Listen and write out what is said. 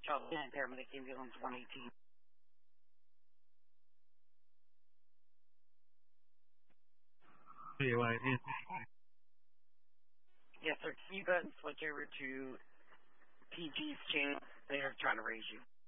child paramedic ambulance 118. Yes, sir. Can you go and switch over to PG's channel? They're trying to raise you.